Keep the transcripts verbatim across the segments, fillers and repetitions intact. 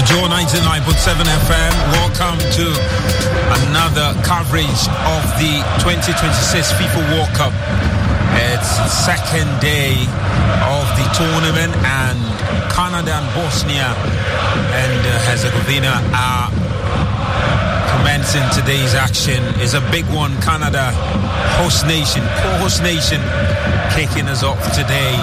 Joe ninety-nine point seven F M. Welcome to another coverage of the twenty twenty-six FIFA World Cup. It's the second day of the tournament, and Canada and Bosnia and uh, Herzegovina are commencing today's action. Is a big one. Canada, host nation, co-host nation, kicking us off today.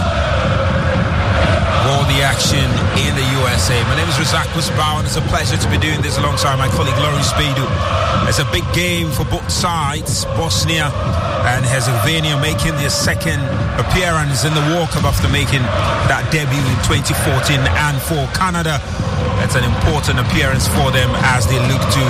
All the action in the U S A. My name is Razak Musbao, and it's a pleasure to be doing this alongside my colleague Lawrence Beidou. It's a big game for both sides. Bosnia and Herzegovina making their second appearance in the World Cup after making that debut in twenty fourteen, and for Canada, it's an important appearance for them as they look to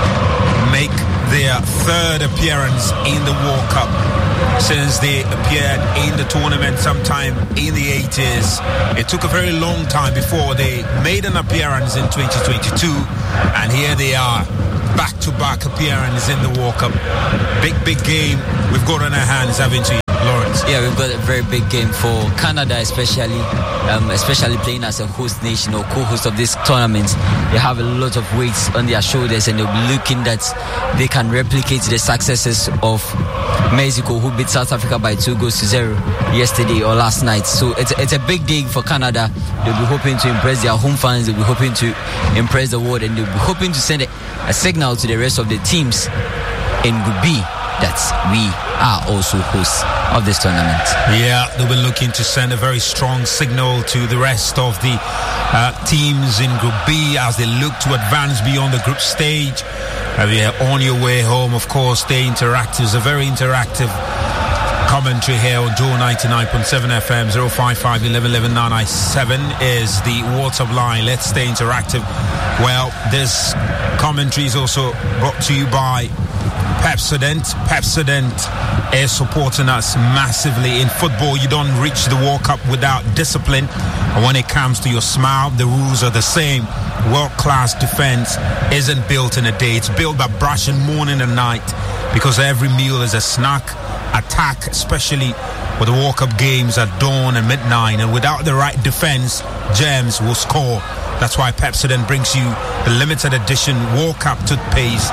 make their third appearance in the World Cup since they appeared in the tournament sometime in the eighties. It took a very long time before they made an appearance in twenty twenty-two, and here they are, back-to-back appearance in the World Cup. Big, big game we've got on our hands, haven't we, Lawrence? Yeah, we've got a very big game for Canada, especially um, especially playing as a host nation or co-host of this tournament. They have a lot of weights on their shoulders, and they'll be looking that they can replicate the successes of Mexico, who beat South Africa by two goals to zero yesterday or last night. So it's, it's a big day for Canada. They'll be hoping to impress their home fans. They'll be hoping to impress the world, and they'll be hoping to send a, a signal to the rest of the teams in Group B that we are also hosts of this tournament. Yeah, they'll be looking to send a very strong signal to the rest of the uh, teams in Group B as they look to advance beyond the group stage. Uh, yeah, on your way home, of course, stay interactive. It's a very interactive commentary here on Joe ninety-nine point seven F M. Zero five five eleven eleven nine nine seven is the WhatsApp line. Let's stay interactive. Well, this commentary is also brought to you by Pepsodent. Pepsodent is supporting us massively. In football, you don't reach the World Cup without discipline. And when it comes to your smile, the rules are the same. World-class defense isn't built in a day. It's built by brushing morning and night, because every meal is a snack. Attack, especially with the World Cup games at dawn and midnight. And without the right defense, germs will score. That's why Pepsodent brings you the limited edition World Cup toothpaste.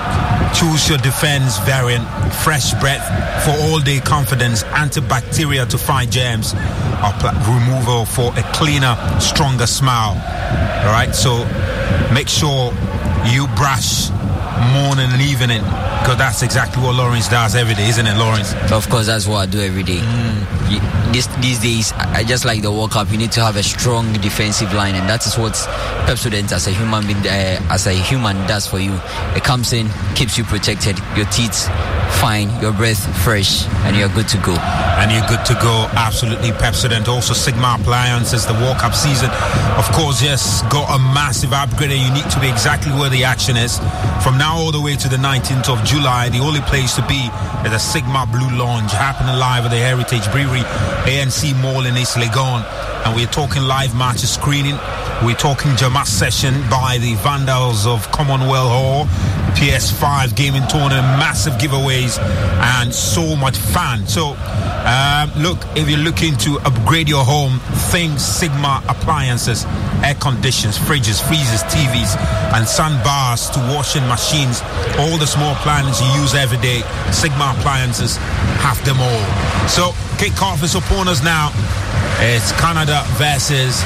Choose your defense variant. Fresh breath for all-day confidence. Antibacterial to fight germs. Or removal for a cleaner, stronger smile. All right, so make sure you brush morning and evening, because that's exactly what Lawrence does every day, isn't it, Lawrence? Of course, that's what I do every day. Mm. You, this, these days, I, I just like the World Cup, you need to have a strong defensive line, and that is what Pepsodent as a human being, uh, as a human does for you. It comes in, keeps you protected, your teeth fine, your breath fresh, and you're good to go. And you're good to go, absolutely. Pepsodent, also Sigma Appliances, the World Cup season, of course, yes, got a massive upgrade, and you need to be exactly where the action is. From now all the way to the nineteenth of July, the only place to be is a Sigma Blue Lounge, happening live at the Heritage Brewery, A N C Mall in East Legon. And we're talking live matches screening. We're talking Jamaat session by the Vandals of Commonwealth Hall, P S five gaming tournament, massive giveaways, and so much fun. So, um, look, if you're looking to upgrade your home, think Sigma Appliances, air conditions, fridges, freezers, T Vs, and sun bars to washing machines. All the small appliances you use every day, Sigma Appliances have them all. So, kick-off is upon us now. It's Canada versus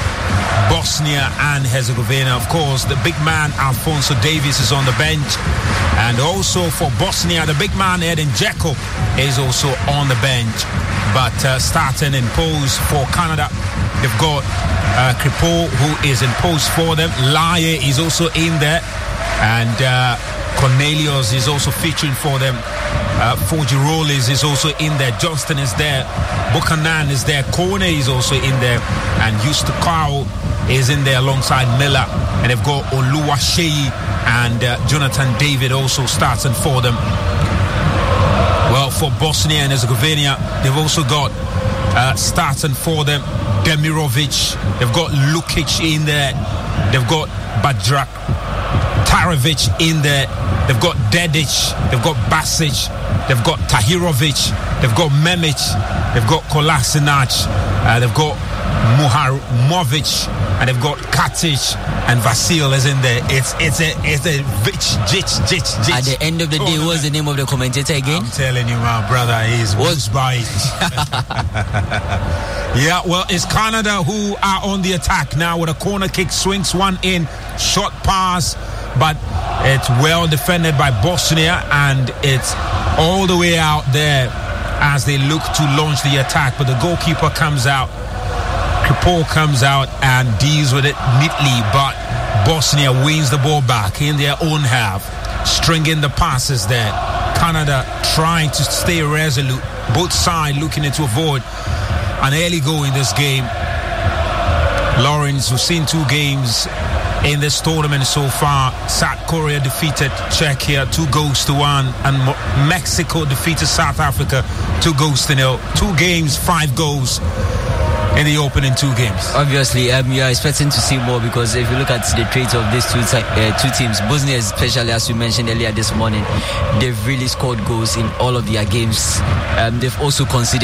Bosnia and Herzegovina. Of course, the big man Alphonso Davies is on the bench, and also for Bosnia, the big man Edin Dzeko is also on the bench. But uh, starting in pose for Canada, they've got uh, Kripo, who is in pose for them. Laie is also in there, and uh, Cornelius is also featuring for them. Uh, Forgiroles is also in there. Johnston is there. Buchanan is there. Kone is also in there. And Eustaquao is in there alongside Miller. And they've got Oluwaseyi and uh, Jonathan David also starting for them. Well, for Bosnia and Herzegovina, they've also got uh, starting for them Demirovic. They've got Lukic in there. They've got Badrak Tarovic in there. They've got Dedic. They've got Basic. They've got Tahirovic. They've got Memic. They've got Kolasinac. Uh, they've got Muhamovic. and they've got Katic and Vasil is in there. It's it's a it's a jich jich jich jich. At the end of the day, what's the name of the commentator again? I'm telling you, my brother, he's What's by. Yeah, well, it's Canada who are on the attack now with a corner kick, swings one in, short pass, but it's well defended by Bosnia, and it's all the way out there as they look to launch the attack. But the goalkeeper comes out, Kripal comes out and deals with it neatly, but Bosnia wins the ball back in their own half, stringing the passes there. Canada trying to stay resolute, both sides looking to avoid an early goal in this game. Lawrence, we've seen two games in this tournament so far. South Korea defeated Czechia two goals to one, and Mexico defeated South Africa two goals to nil. Two games, five goals in the opening two games. Obviously, um, you are expecting to see more, because if you look at the traits of these two uh, two teams, Bosnia especially, as we mentioned earlier this morning, they've really scored goals in all of their games. Um, they've also conceded